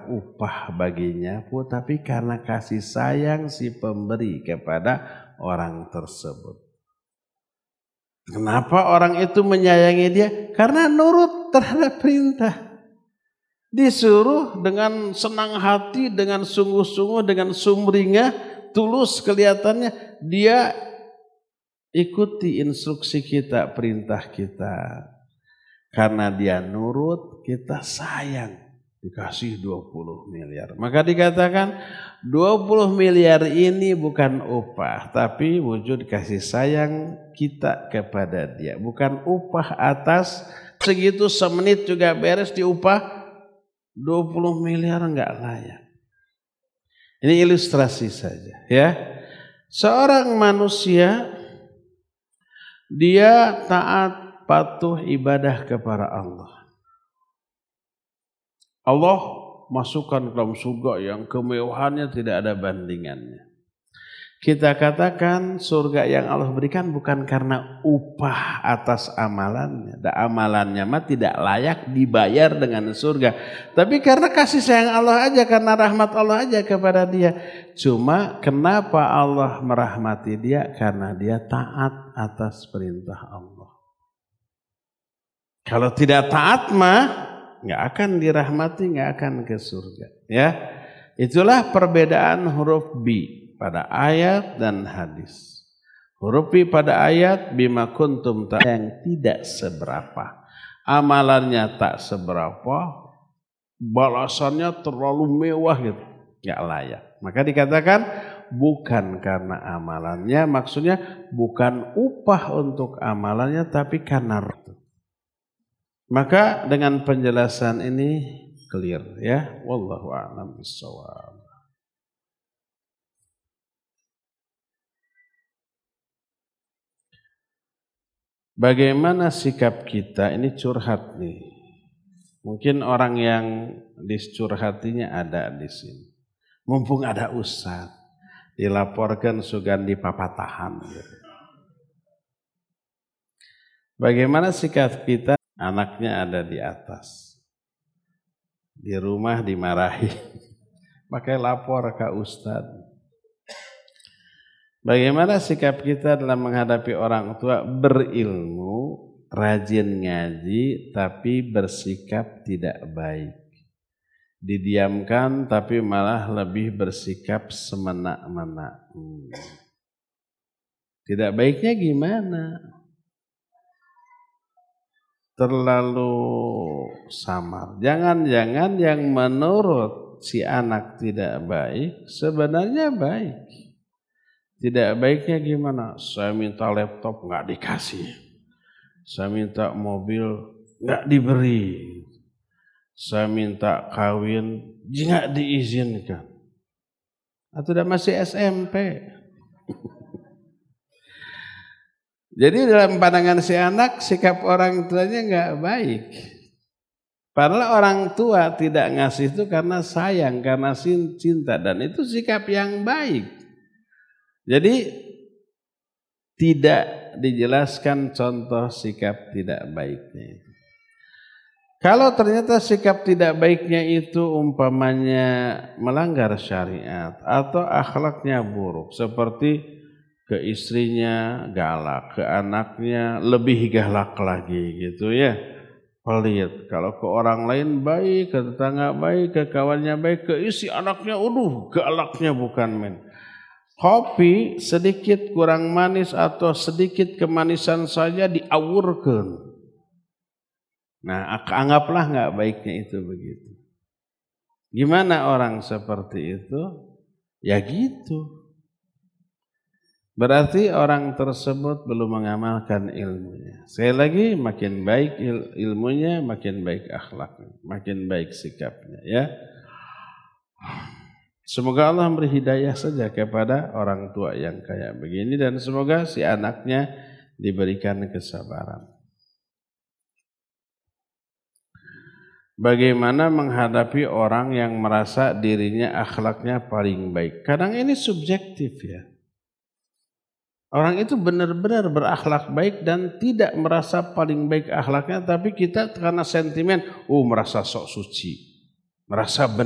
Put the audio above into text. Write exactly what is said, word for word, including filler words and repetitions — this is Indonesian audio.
bukan upah baginya pun, tapi karena kasih sayang si pemberi kepada orang tersebut. Kenapa orang itu menyayangi dia? Karena nurut terhadap perintah. Disuruh dengan senang hati, dengan sungguh-sungguh, dengan sumringah, tulus kelihatannya, dia ikuti instruksi kita, perintah kita. Karena dia nurut, kita sayang. Dikasih dua puluh miliar. Maka dikatakan dua puluh miliar ini bukan upah, tapi wujud kasih sayang kita kepada dia. Bukan upah atas segitu semenit juga beres diupah dua puluh miliar, enggak layak. Ini ilustrasi saja ya. Seorang manusia dia taat, patuh, ibadah kepada Allah. Allah masukkan ke dalam surga yang kemewahannya tidak ada bandingannya. Kita katakan surga yang Allah berikan bukan karena upah atas amalannya. Dan amalannya mah tidak layak dibayar dengan surga. Tapi karena kasih sayang Allah aja, karena rahmat Allah aja kepada dia. Cuma kenapa Allah merahmati dia? Karena dia taat atas perintah Allah. Kalau tidak taat mah nggak akan dirahmati, nggak akan ke surga. Ya, itulah perbedaan huruf B pada ayat dan hadis. Huruf B pada ayat bima kuntum ta yang tidak seberapa, amalannya tak seberapa, balasannya terlalu mewah gitu, nggak layak. Maka dikatakan bukan karena amalannya, maksudnya bukan upah untuk amalannya, tapi karena itu. Maka dengan penjelasan ini clear ya. Wallahu a'lam bishawab. Bagaimana sikap kita? Ini curhat nih. Mungkin orang yang dicurhatinya ada di sini. Mumpung ada ustaz, dilaporkan Sugandi papatahan. Bagaimana sikap kita? Anaknya ada di atas, di rumah dimarahi, pakai lapor ke ustadz. Bagaimana sikap kita dalam menghadapi orang tua? Berilmu, rajin ngaji, tapi bersikap tidak baik. Didiamkan tapi malah lebih bersikap semena-mena. Hmm. Tidak baiknya gimana? Terlalu samar. Jangan-jangan yang menurut si anak tidak baik sebenarnya baik. Tidak baiknya gimana? Saya minta laptop nggak dikasih. Saya minta mobil nggak diberi. Saya minta kawin nggak diizinkan. Atau udah masih S M P. Jadi dalam pandangan si anak, sikap orang tuanya nggak baik. Padahal orang tua tidak ngasih itu karena sayang, karena cinta. Dan itu sikap yang baik. Jadi tidak dijelaskan contoh sikap tidak baiknya. Kalau ternyata sikap tidak baiknya itu umpamanya melanggar syariat atau akhlaknya buruk. Seperti ke istrinya galak, ke anaknya lebih galak lagi gitu ya. Pelit. Kalau ke orang lain baik, ke tetangga baik, ke kawannya baik, ke isi anaknya aduh galaknya bukan main. Kopi sedikit kurang manis atau sedikit kemanisan saja diawurkan. Nah, anggaplah nggak baiknya itu begitu. Gimana orang seperti itu? Ya gitu. Berarti orang tersebut belum mengamalkan ilmunya. Sekali lagi, makin baik il ilmunya, makin baik akhlaknya, makin baik sikapnya. Ya, semoga Allah memberi hidayah saja kepada orang tua yang kayak begini dan semoga si anaknya diberikan kesabaran. Bagaimana menghadapi orang yang merasa dirinya akhlaknya paling baik? Kadang ini subjektif ya. Orang itu benar-benar berakhlak baik dan tidak merasa paling baik akhlaknya, tapi kita karena sentimen, oh merasa sok suci, merasa benar.